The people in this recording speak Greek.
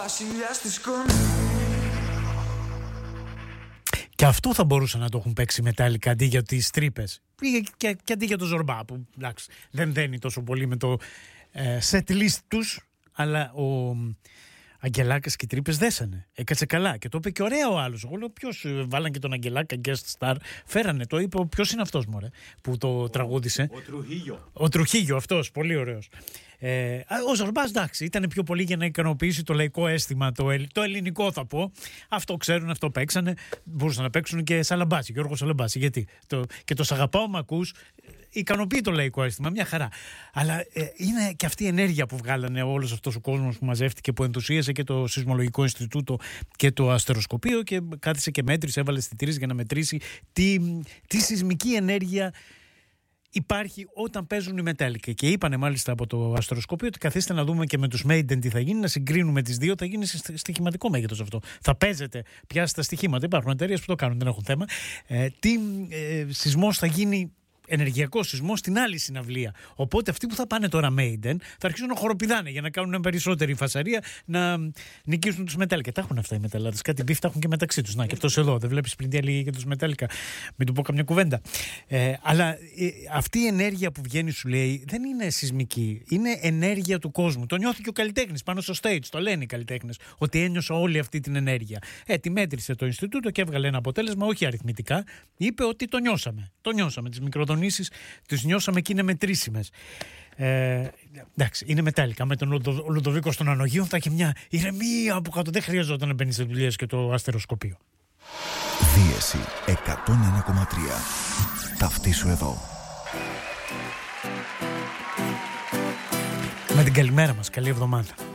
βασιλιάς της σκόνης. Και αυτό θα μπορούσαν να το έχουν παίξει Metallica αντί για τις τρύπες. Και αντί για το Ζορμπά, που εντάξει, δεν δένει τόσο πολύ με το set list τους, αλλά ο Αγγελάκας και οι τρύπες δέσανε. Έκατσε καλά και το είπε και ωραία ο άλλος. Εγώ λέω ποιος, βάλαν και τον Αγγελάκα guest star, φέρανε, το είπε, ποιος είναι αυτός μωρέ που το τραγούδισε. Ο Τρουχίγιο αυτός, πολύ ωραίος. Ο Ζορμπάς εντάξει ήταν πιο πολύ για να ικανοποιήσει το λαϊκό αίσθημα, το ελληνικό θα πω. Αυτό ξέρουν, αυτό παίξανε. Μπορούσαν να παίξουν και Σαλαμπάση, Γιώργο Σαλαμπάση. Γιατί και το «Σ' αγαπάω μ' ακούς» ικανοποιεί το λαϊκό αίσθημα, μια χαρά. Αλλά είναι και αυτή η ενέργεια που βγάλανε όλος αυτός ο κόσμος που μαζεύτηκε, που ενθουσίασε και το Σεισμολογικό Ινστιτούτο και το Αστεροσκοπείο και κάθισε και μέτρησε, έβαλε αισθητήρες για να μετρήσει τι σεισμική ενέργεια υπάρχει όταν παίζουν οι Metallica. Και είπανε μάλιστα από το Αστεροσκοπείο ότι καθίστε να δούμε και με τους Maiden τι θα γίνει, να συγκρίνουμε τις δύο. Θα γίνει σε στοιχηματικό μέγεθος αυτό. Θα παίζετε πια στα στοιχήματα. Υπάρχουν εταιρείες που το κάνουν, δεν έχουν θέμα. Τι σεισμός θα γίνει, ενεργειακό σεισμό στην άλλη συναυλία. Οπότε αυτοί που θα πάνε τώρα Maiden θα αρχίσουν να χοροπηδάνε για να κάνουν περισσότερη φασαρία, να νικήσουν τους Metallica. Τα έχουν αυτά οι μεταλλάδες. Κάτι μπιφ τα έχουν και μεταξύ τους. Να, και αυτός εδώ. Δεν βλέπεις πριν τι έλεγε για τους Metallica. Μην του πω καμιά κουβέντα. Αλλά αυτή η ενέργεια που βγαίνει, σου λέει, δεν είναι σεισμική. Είναι ενέργεια του κόσμου. Το νιώθει και ο καλλιτέχνης πάνω στο stage. Το λένε οι καλλιτέχνες. Ότι ένιωσα όλη αυτή την ενέργεια. Τη μέτρησε το Ινστιτούτο και έβγαλε ένα αποτέλεσμα, όχι αριθμητικά. Είπε ότι το νιώσαμε. Το νιώσαμε. Τις μικροδονήσεις τις νιώσαμε και είναι μετρήσιμες. Εντάξει, είναι Metallica. Με τον Λουδοβίκο στον Ανογείο θα έχει μια ηρεμία από κάτω. Δεν χρειαζόταν να μπαίνει σε δουλειές και το Αστεροσκοπείο. Δίεση 101,3. Ταυτίσου εδώ. Με την καλημέρα μας. Καλή εβδομάδα.